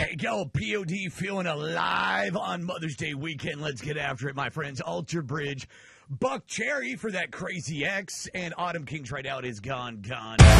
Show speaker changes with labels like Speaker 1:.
Speaker 1: Hey, go, POD feeling alive on Mother's Day weekend. Let's get after it, my friends. Alter Bridge, Buck Cherry for that Crazy X, and Autumn Kings right out is gone.